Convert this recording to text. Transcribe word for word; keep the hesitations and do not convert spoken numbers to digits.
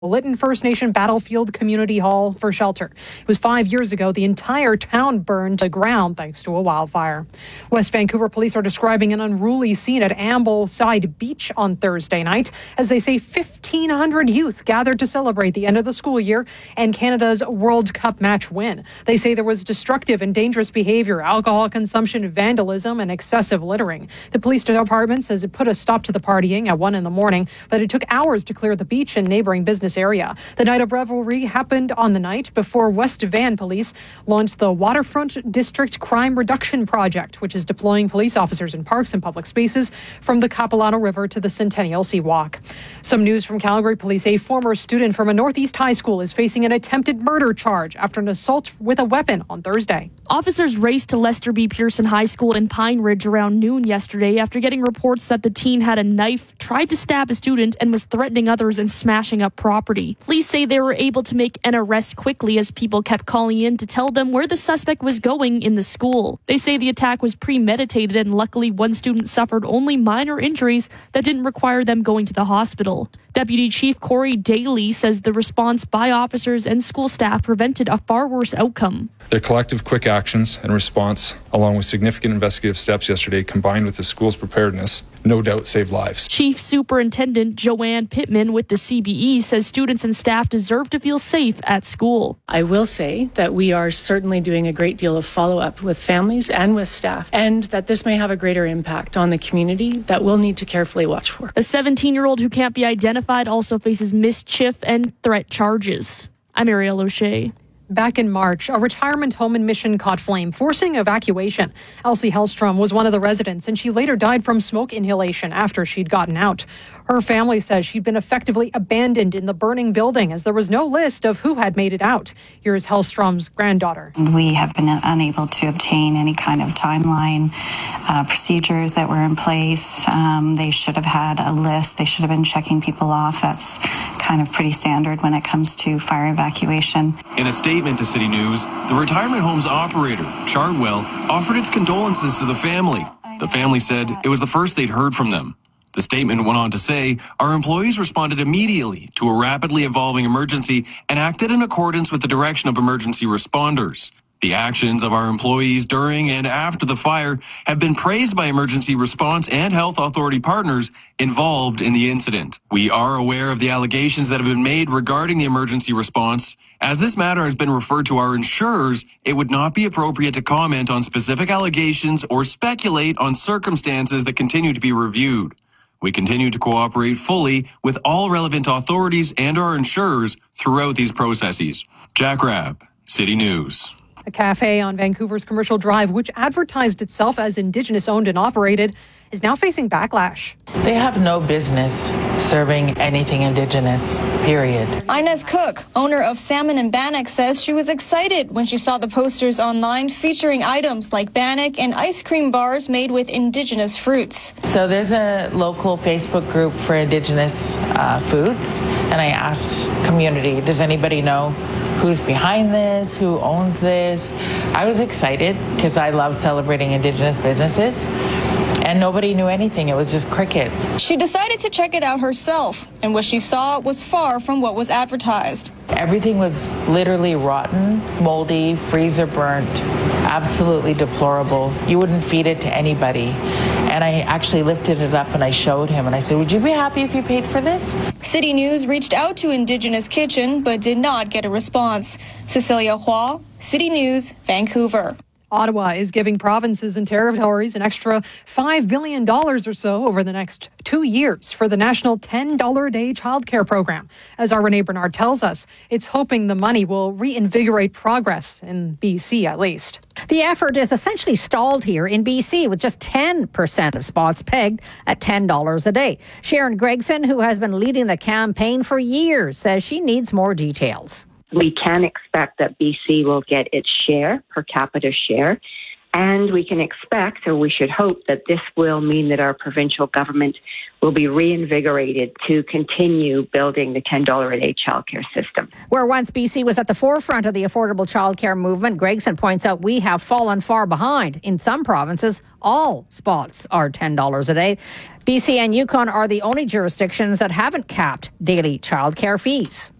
Lytton First Nation Battlefield Community Hall for shelter. It was five years ago the entire town burned to ground thanks to a wildfire. West Vancouver police are describing an unruly scene at Ambleside Beach on Thursday night as they say fifteen hundred youth gathered to celebrate the end of the school year and Canada's World Cup match win. They say there was destructive and dangerous behavior, alcohol consumption, vandalism, and excessive littering. The police department says it put a stop to the partying at one in the morning, but it took hours to clear the beach and neighboring business area. The night of revelry happened on the night before West Van Police launched the Waterfront District Crime Reduction Project, which is deploying police officers in parks and public spaces from the Capilano River to the Centennial Seawalk. Some news from Calgary police. A former student from a Northeast high school is facing an attempted murder charge after an assault with a weapon on Thursday. Officers raced to Lester B. Pearson High School in Pine Ridge around noon yesterday after getting reports that the teen had a knife, tried to stab a student, and was threatening others and smashing up property. Police say they were able to make an arrest quickly as people kept calling in to tell them where the suspect was going in the school. They say the attack was premeditated and luckily one student suffered only minor injuries that didn't require them going to the hospital. Deputy Chief Corey Daly says the response by officers and school staff prevented a far worse outcome. Their collective quick actions and response, along with significant investigative steps yesterday, combined with the school's preparedness, no doubt saved lives. Chief Superintendent Joanne Pittman with the C B E says students and staff deserve to feel safe at school. I will say that we are certainly doing a great deal of follow-up with families and with staff, and that this may have a greater impact on the community that we'll need to carefully watch for. The seventeen-year-old who can't be identified also faces mischief and threat charges. I'm Ariel O'Shea. Back in March, a retirement home in Mission caught flame, forcing evacuation. Elsie Hellstrom was one of the residents, and she later died from smoke inhalation after she'd gotten out. Her family says she'd been effectively abandoned in the burning building as there was no list of who had made it out. Here's Hellstrom's granddaughter. We have been unable to obtain any kind of timeline, uh, procedures that were in place. Um, they should have had a list. They should have been checking people off. That's kind of pretty standard when it comes to fire evacuation. In a statement to City News, the retirement home's operator, Chardwell, offered its condolences to the family. The family said it was the first they'd heard from them. The statement went on to say, our employees responded immediately to a rapidly evolving emergency and acted in accordance with the direction of emergency responders. The actions of our employees during and after the fire have been praised by emergency response and health authority partners involved in the incident. We are aware of the allegations that have been made regarding the emergency response. As this matter has been referred to our insurers, it would not be appropriate to comment on specific allegations or speculate on circumstances that continue to be reviewed. We continue to cooperate fully with all relevant authorities and our insurers throughout these processes. Jack Rabb, City News. A cafe on Vancouver's Commercial Drive, which advertised itself as Indigenous owned and operated, is now facing backlash. They have no business serving anything Indigenous, period. Inez Cook, owner of Salmon and Bannock, says she was excited when she saw the posters online featuring items like bannock and ice cream bars made with Indigenous fruits. So there's a local Facebook group for Indigenous uh, foods, and I asked community, does anybody know who's behind this, who owns this? I was excited because I love celebrating Indigenous businesses. And nobody knew anything. It was just crickets. She decided to check it out herself, and what she saw was far from what was advertised. Everything was literally rotten, moldy, freezer burnt, absolutely deplorable. You wouldn't feed it to anybody. And I actually lifted it up and I showed him and I said, would you be happy if you paid for this? City News reached out to Indigenous Kitchen but did not get a response. Cecilia Hua, City News, Vancouver. Ottawa is giving provinces and territories an extra five billion dollars or so over the next two years for the national ten dollars a day childcare program. As our Renee Bernard tells us, it's hoping the money will reinvigorate progress in B C at least. The effort is essentially stalled here in B C with just ten percent of spots pegged at ten dollars a day. Sharon Gregson, who has been leading the campaign for years, says she needs more details. We can expect that B C will get its share, per capita share, And we can expect, or we should hope, that this will mean that our provincial government will be reinvigorated to continue building the ten dollars a day childcare system. Where once B C was at the forefront of the affordable childcare movement, Gregson points out we have fallen far behind. In some provinces, all spots are ten dollars a day. B C and Yukon are the only jurisdictions that haven't capped daily childcare fees.